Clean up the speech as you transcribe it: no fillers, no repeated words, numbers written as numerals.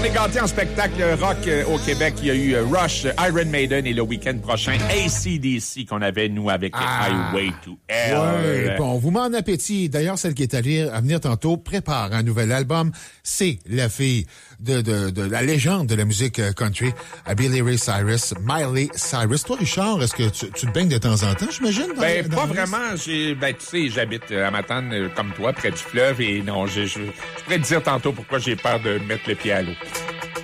on est gâtés en spectacle rock au Québec. Il y a eu Rush, Iron Maiden et le week-end prochain, AC/DC qu'on avait, nous, avec Highway to Hell. Ouais, bon, vous m'en appétit. D'ailleurs, celle qui est à venir tantôt prépare un nouvel album. C'est la fille de la légende de la musique country, Billy Ray Cyrus, Miley Cyrus. Toi, Richard, est-ce que tu te baignes de temps en temps, j'imagine? Pas vraiment. Tu sais, j'habite à Matane, comme toi, près du fleuve, et non, je pourrais te dire tantôt pourquoi j'ai peur de mettre le pied à l'eau.